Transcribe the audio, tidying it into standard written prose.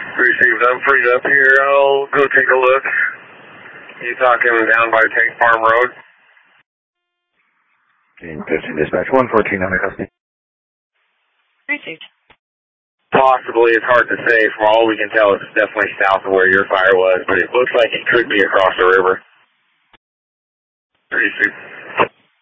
Received, I'm freed up here. I'll go take a look. You talking down by Tank Farm Road? Interesting dispatch, 114 on the custody. Received. Possibly, it's hard to say. From all we can tell, it's definitely south of where your fire was, but it looks like it could be across the river. Received.